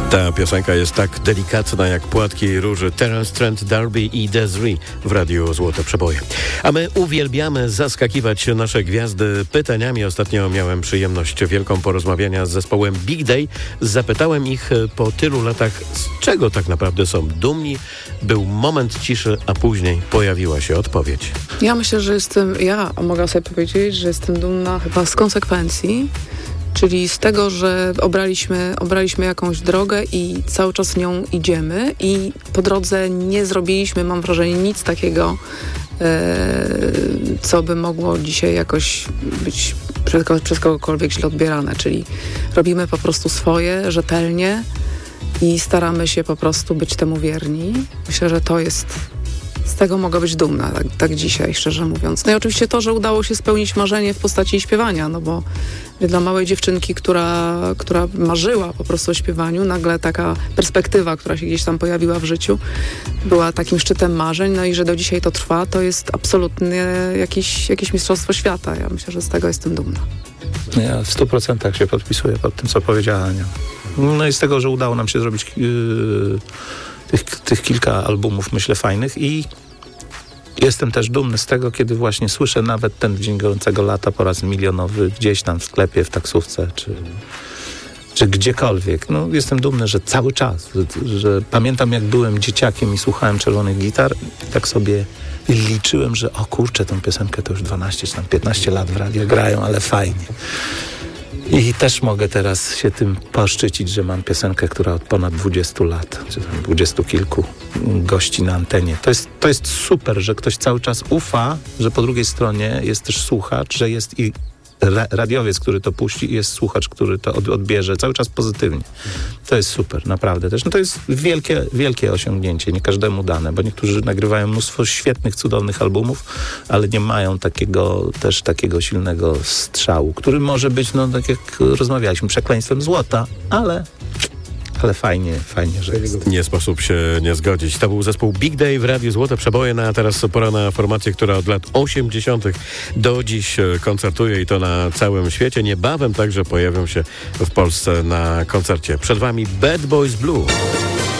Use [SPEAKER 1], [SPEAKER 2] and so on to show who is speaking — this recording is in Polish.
[SPEAKER 1] Ta piosenka jest tak delikatna jak płatki róży. Terence Trent D'Arby i Desiree w Radiu Złote Przeboje. A my uwielbiamy zaskakiwać nasze gwiazdy pytaniami. Ostatnio miałem przyjemność wielką porozmawiania z zespołem Big Day. Zapytałem ich po tylu latach, z czego tak naprawdę są dumni. Był moment ciszy, a później pojawiła się odpowiedź.
[SPEAKER 2] Ja myślę, że mogę sobie powiedzieć, że jestem dumna chyba z konsekwencji. Czyli z tego, że obraliśmy jakąś drogę i cały czas nią idziemy i po drodze nie zrobiliśmy, mam wrażenie, nic takiego, co by mogło dzisiaj jakoś być przez kogokolwiek źle odbierane. Czyli robimy po prostu swoje, rzetelnie i staramy się po prostu być temu wierni. Myślę, że to jest... Z tego mogę być dumna, tak dzisiaj, szczerze mówiąc. No i oczywiście to, że udało się spełnić marzenie w postaci śpiewania, no bo dla małej dziewczynki, która marzyła po prostu o śpiewaniu, nagle taka perspektywa, która się gdzieś tam pojawiła w życiu, była takim szczytem marzeń, no i że do dzisiaj to trwa, to jest absolutnie jakieś mistrzostwo świata. Ja myślę, że z tego jestem dumna.
[SPEAKER 3] Ja w 100% się podpisuję pod tym, co powiedziała Ania. No i z tego, że udało nam się zrobić tych kilka albumów, myślę, fajnych i jestem też dumny z tego, kiedy właśnie słyszę nawet ten Dzień Gorącego Lata po raz milionowy gdzieś tam w sklepie, w taksówce, czy gdziekolwiek. No, jestem dumny, że cały czas, że pamiętam, jak byłem dzieciakiem i słuchałem Czerwonych Gitar i tak sobie liczyłem, że o kurczę, tą piosenkę to już 12 czy tam 15 lat w radio grają, ale fajnie. I też mogę teraz się tym poszczycić, że mam piosenkę, która od ponad 20 lat, czy tam 20 kilku gości na antenie. To jest super, że ktoś cały czas ufa, że po drugiej stronie jest też słuchacz, że jest i radiowiec, który to puści i jest słuchacz, który to odbierze cały czas pozytywnie. To jest super, naprawdę też. No to jest wielkie osiągnięcie, nie każdemu dane, bo niektórzy nagrywają mnóstwo świetnych, cudownych albumów, ale nie mają takiego silnego strzału, który może być, no tak jak rozmawialiśmy, przekleństwem złota, ale fajnie, że jest.
[SPEAKER 1] Nie sposób się nie zgodzić. To był zespół Big Day w Radiu Złote Przeboje, a teraz pora na formację, która od lat 80. do dziś koncertuje i to na całym świecie. Niebawem także pojawią się w Polsce na koncercie. Przed wami Bad Boys Blue.